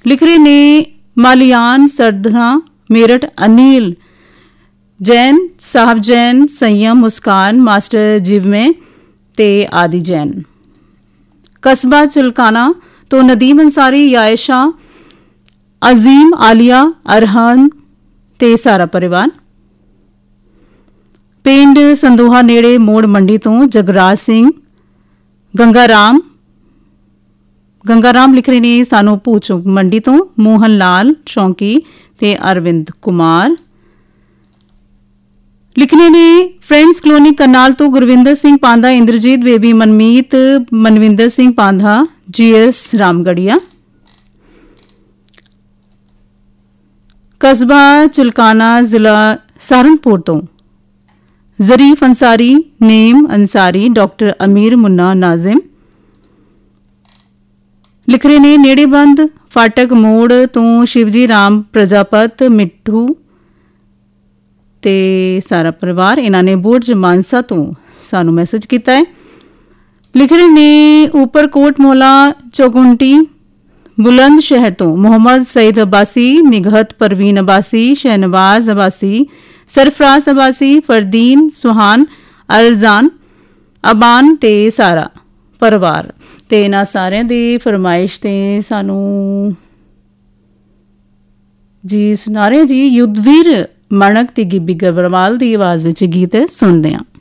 लिख रहे ने मालियान सरधना मेरठ अनिल जैन साहब जैन संयम मुस्कान मास्टर जिवमे ते आदि जैन। कस्बा चिलकाना तो नदीम अंसारी यायशा अजीम आलिया अरहान ते सारा परिवार। पिंड संदोहा नेड़े मोड़ मंडी तो जगराज सिंह गंगाराम लिख रहे ने सानू पूछ मंडी तो मोहन लाल चौंकी ते अरविंद कुमार। लिखने ने फ्रेंड्स कलोनी करनाल तो गुरविंदर सिंह पांधा इंद्रजीत बेबी मनमीत मनविंदर सिंह पांधा जीएस रामगढ़िया। कस्बा चिलकाना जिला सहारनपुर तो जरीफ अंसारी नेम अंसारी डॉक्टर अमीर मुन्ना नाजिम। लिख रहे ने नेड़ेबंद फाटक मोड़ तो शिवजी राम प्रजापत मिट्ठू ते सारा परिवार। इन्हों ने बुर्ज मानसा तो सानू मैसेज किया है। लिख रहे ने ऊपर कोट मोला चौगुंटी बुलंद शहर तो मोहम्मद सईद अब्बासी निगहत परवीन अब्बासी शहनवाज अब्बासी सरफराज अब्बासी फरदीन सुहान अलजान अबान ते सारा परिवार। ते इन्हां सारियां दी फरमाइश ते सानू जी सुना रहे जी युद्धवीर मणक ते गिब्बी गबरवाल दी आवाज विच गीत सुनदे हां।